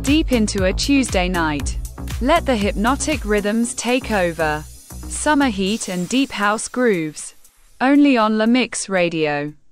deep into a Tuesday night. Let the hypnotic rhythms take over. Summer heat and deep house grooves. Only on La Mix Radio.